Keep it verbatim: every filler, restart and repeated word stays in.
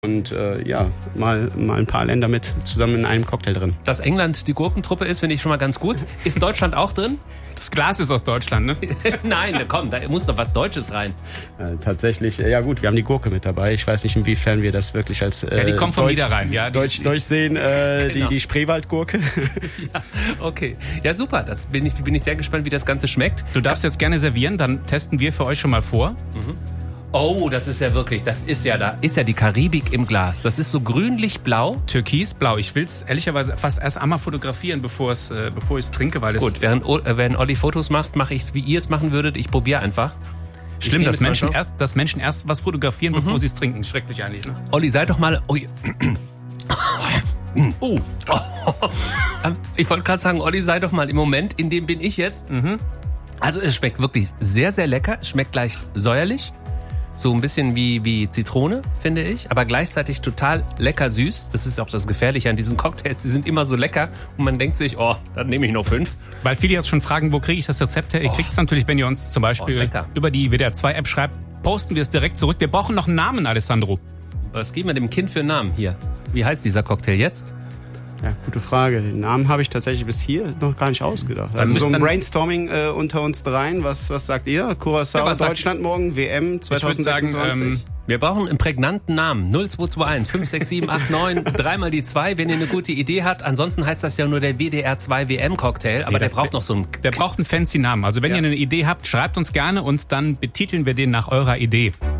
Und äh, ja, mal, mal ein paar Länder mit zusammen in einem Cocktail drin. Dass England die Gurkentruppe ist, finde ich schon mal ganz gut. Ist Deutschland auch drin? Das Glas ist aus Deutschland, ne? Nein, komm, da muss doch was Deutsches rein. Äh, tatsächlich, ja gut, wir haben die Gurke mit dabei. Ich weiß nicht, inwiefern wir das wirklich als äh, ja, die kommt vom Deutsch, Niederrhein, ja. Deutsch, Deutsch sehen, äh, genau. die, die Spreewaldgurke. Ja, okay. Ja, super. Das bin ich, bin ich sehr gespannt, wie das Ganze schmeckt. Du darfst jetzt gerne servieren, dann testen wir für euch schon mal vor. Mhm. Oh, das ist ja wirklich, das ist ja da, ist ja die Karibik im Glas. Das ist so grünlich-blau. Türkisblau. Ich will es ehrlicherweise fast erst einmal fotografieren, bevor es, äh, bevor ich es trinke, weil es... Gut, während, äh, während Olli Fotos macht, mache ich es, wie ihr es machen würdet. Ich probiere einfach. Schlimm, dass Menschen, erst, dass Menschen erst was fotografieren, mhm. bevor sie es trinken. Schrecklich eigentlich, ne? Olli, sei doch mal... Oh, oh. Ich wollte gerade sagen, Olli, sei doch mal im Moment, in dem bin ich jetzt. Mhm. Also es schmeckt wirklich sehr, sehr lecker. Es schmeckt leicht säuerlich. So ein bisschen wie, wie Zitrone, finde ich, aber gleichzeitig total lecker süß. Das ist auch das Gefährliche an diesen Cocktails. Die sind immer so lecker und man denkt sich, oh, dann nehme ich noch fünf. Weil viele jetzt schon fragen, wo kriege ich das Rezept her? Ihr oh. kriegt es natürlich, wenn ihr uns zum Beispiel oh, über die W D R zwei App schreibt, posten wir es direkt zurück. Wir brauchen noch einen Namen, Alessandro. Was geben wir dem Kind für einen Namen hier? Wie heißt dieser Cocktail jetzt? Ja, gute Frage. Den Namen habe ich tatsächlich bis hier noch gar nicht ausgedacht. Also so ein Brainstorming äh, unter uns dreien. Was, was sagt ihr? Curaçao, ja, Deutschland morgen, W M zwanzig sechsundzwanzig. Sagen, ähm, wir brauchen einen prägnanten Namen. null zwei zwei eins fünf sechs sieben acht neun, dreimal die zwei, wenn ihr eine gute Idee habt. Ansonsten heißt das ja nur der W D R zwei W M-Cocktail. Aber nee, der braucht noch so einen... Der braucht einen fancy Namen. Also wenn ja. ihr eine Idee habt, schreibt uns gerne und dann betiteln wir den nach eurer Idee.